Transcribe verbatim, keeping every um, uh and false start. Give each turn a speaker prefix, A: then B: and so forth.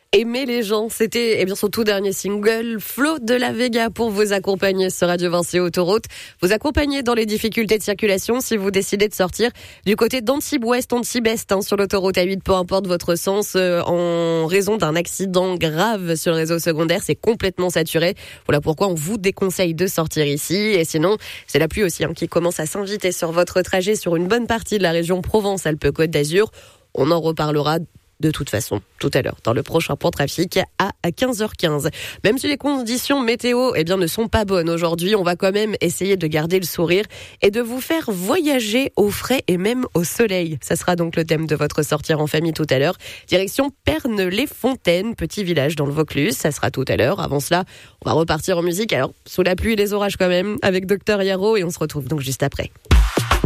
A: Aimer les gens, c'était eh bien son tout dernier single, Flo de la Vega, pour vous accompagner sur Radio Vinci Autoroute, vous accompagner dans les difficultés de circulation si vous décidez de sortir du côté d'Antibes Ouest, Antibes Est, hein, sur l'autoroute A huit, peu importe votre sens, euh, en raison d'un accident grave sur le réseau secondaire, c'est complètement saturé. Voilà pourquoi on vous déconseille de sortir ici. Et sinon, c'est la pluie aussi hein, qui commence à s'inviter sur votre trajet sur une bonne partie de la région Provence-Alpes-Côte d'Azur. On en reparlera de toute façon, tout à l'heure, dans le prochain point trafic à quinze heures quinze. Même si les conditions météo eh bien, ne sont pas bonnes aujourd'hui, on va quand même essayer de garder le sourire et de vous faire voyager au frais et même au soleil. Ça sera donc le thème de votre sortie en famille tout à l'heure. Direction Pernes-les-Fontaines, petit village dans le Vaucluse. Ça sera tout à l'heure. Avant cela, on va repartir en musique. Alors, sous la pluie et les orages quand même, avec Docteur Yaro, et on se retrouve donc juste après.